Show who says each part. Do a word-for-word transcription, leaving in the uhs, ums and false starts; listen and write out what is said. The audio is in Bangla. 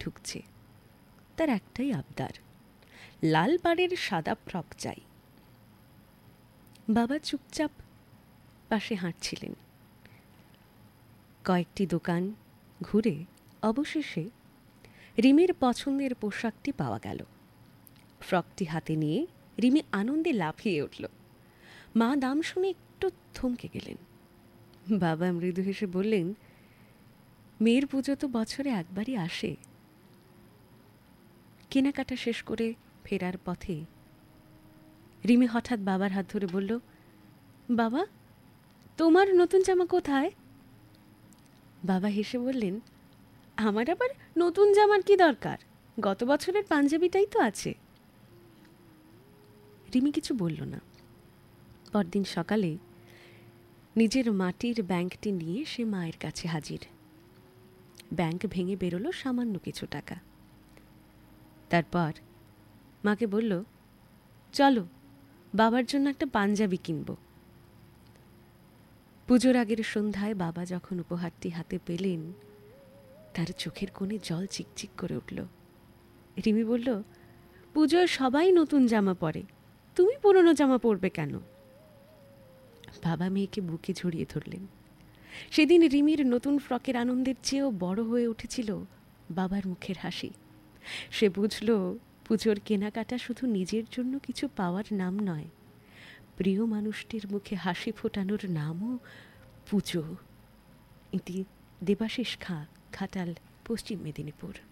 Speaker 1: ঢুকছে। তার একটাই আবদার, লাল পাড়ের সাদা ফ্রক চাই। বাবা চুপচাপ পাশে হাঁটছিলেন। কয়েকটি দোকান ঘুরে অবশেষে রিমির পছন্দের পোশাকটি পাওয়া গেল। ফ্রকটি হাতে নিয়ে রিমি আনন্দে লাফিয়ে উঠল। মা দাম শুনে একটু থমকে গেলেন। বাবা মৃদু হেসে বললেন, মেয়ের পুজো তো বছরে একবারই আসে। কেনাকাটা শেষ করে ফেরার পথে রিমি হঠাৎ বাবার হাত ধরে বলল, বাবা, তোমার নতুন জামা কোথায়? বাবা হেসে বললেন, আমার আবার নতুন জামার কি দরকার, গত বছরের পাঞ্জাবিটাই তো আছে। রিমি কিছু বলল না। পরদিন সকালে নিজের মাটির ব্যাংকটি নিয়ে সে মায়ের কাছে হাজির। ব্যাংক ভেঙে বেরোলো সামান্য কিছু টাকা। তারপর মাকে বলল, চলো বাবার জন্য একটা পাঞ্জাবি কিনব। পুজোর আগের সন্ধ্যায় বাবা যখন উপহারটি হাতে পেলেন, তার চোখের কোণে জল চিকচিক করে উঠল। রিমি বলল, পুজোয় সবাই নতুন জামা পরে, তুমি পুরনো জামা পরবে কেন? বাবা মেয়েকে বুকে জড়িয়ে ধরলেন। সেদিন রিমির নতুন ফ্রকের আনন্দের চেয়েও বড় হয়ে উঠেছিল বাবার মুখের হাসি। সে বুঝল, পুজোর কেনাকাটা শুধু নিজের জন্য কিছু পাওয়ার নাম নয়, প্রিয় মানুষটির মুখে হাসি ফোটানোর নামও পুজো। এটি দেবাশিস খাঁ, ঘাটাল, পশ্চিম মেদিনীপুর।